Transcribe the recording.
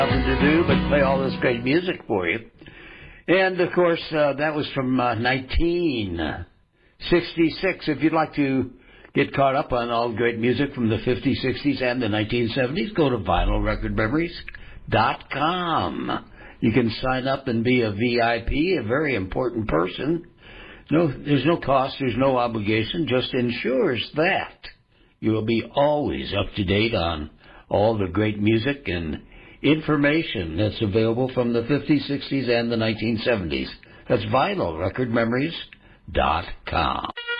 Nothing to do but play all this great music for you. And, of course, that was from 1966. If you'd like to get caught up on all great music from the 50s, 60s, and the 1970s, go to vinylrecordmemories.com. You can sign up and be a VIP, a very important person. No, there's no cost, there's no obligation, just ensures that you will be always up to date on all the great music and information that's available from the 50s, 60s, and the 1970s. That's vinylrecordmemories.com.